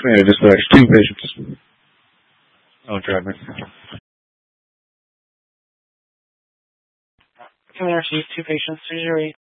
Commander dispatch, 2 patients. Oh, driver. Commander Chief, 2 patients, 308.